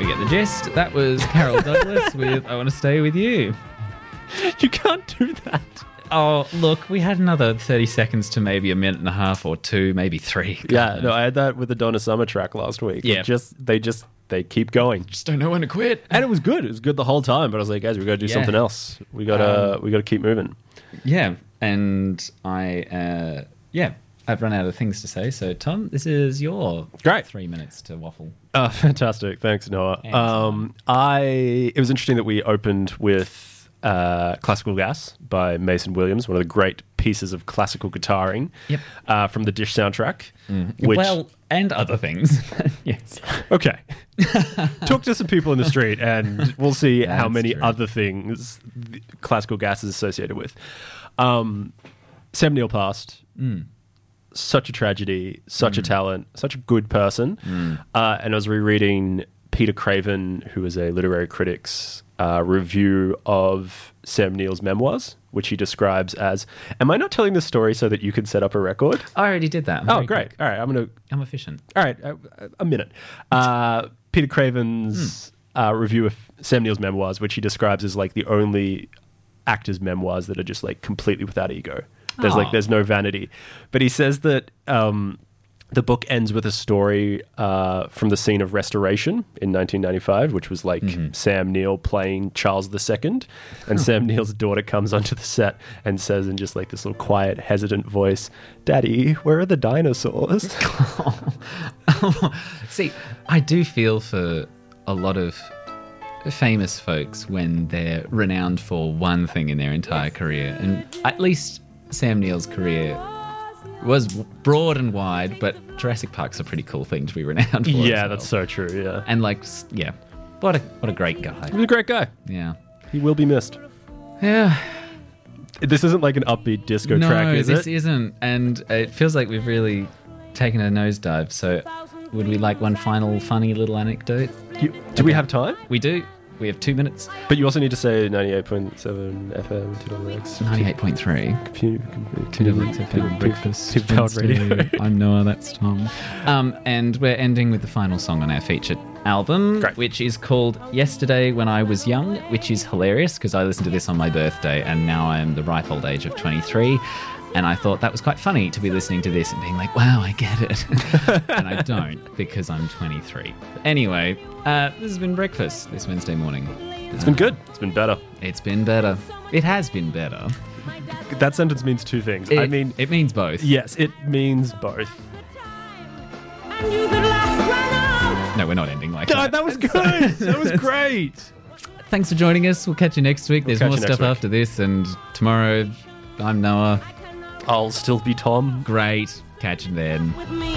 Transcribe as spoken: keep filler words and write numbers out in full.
you get the gist. That was Carol Douglas with I Want to Stay With You. You can't do that. Oh, look, we had another thirty seconds to maybe a minute and a half or two, maybe three. Yeah, no, I had that with the Donna Summer track last week. Yeah. It just They just, they keep going. Just don't know when to quit. And it was good. It was good the whole time. But I was like, guys, we got to do Yeah. something else. We got to Um, we got to keep moving. Yeah, and I, uh, yeah, I've run out of things to say. So, Tom, this is your Great. three minutes to waffle. Oh, fantastic. Thanks, Noah. Thanks, Um, I It was interesting that we opened with uh, Classical Gas by Mason Williams, one of the great pieces of classical guitaring Yep. uh, from the Dish soundtrack. Which, Well, and other things. Yes. okay. Talk to some people in the street and we'll see how That's many true. other things the Classical Gas is associated with. Um, Sam Neill passed. Mm. Such a tragedy, such a talent, such a good person. Uh, and I was rereading Peter Craven, who is a literary critic's uh, review of Sam Neill's memoirs, which he describes as, am I not telling this story so that you can set up a record? I already did that. I'm Oh, very great. quick. All right, I'm going to... I'm efficient. All right, a, a minute. Uh, Peter Craven's uh, review of Sam Neill's memoirs, which he describes as like the only actor's memoirs that are just like completely without ego. There's Aw. like there's no vanity. But he says that um, the book ends with a story uh, from the scene of Restoration in nineteen ninety-five, which was like Sam Neill playing Charles the Second, and Sam Neill's daughter comes onto the set and says in just like this little quiet, hesitant voice, "Daddy, where are the dinosaurs?" See, I do feel for a lot of famous folks when they're renowned for one thing in their entire career. And at least Sam Neill's career was broad and wide, but Jurassic Park's a pretty cool thing to be renowned for. Yeah, as that's well. so true. Yeah, And like, s- yeah, what a what a great guy. he's a great guy. Yeah, He will be missed. yeah. This isn't like an upbeat disco no, track, is this it? isn't, and it feels like we've really taken a nosedive. So, would we like one final funny little anecdote? You, do we have time? We do. We have two minutes. But you also need to say ninety-eight point seven F M, two W X. Ninety-eight point three. Computer, Two double X F M breakfast. People powered radio. I'm Noah, that's Tom. Um, and we're ending with the final song on our featured album, Great. which is called Yesterday When I Was Young, which is hilarious because I listened to this on my birthday and now I am the ripe old age of twenty-three. And I thought that was quite funny to be listening to this and being like, wow, I get it. And I don't because I'm twenty-three. Anyway, uh, this has been Breakfast this Wednesday morning. It's been good. It's been better. It's been better. It has been better. That sentence means two things. It, I mean, it means both. yes, it means both. No, we're not ending like God, that. that was good. That was great. Thanks for joining us. We'll catch you next week. There's catch more you next stuff week. after this. And tomorrow, I'm Noah. I'll still be Tom. Great. Catch you then. With me.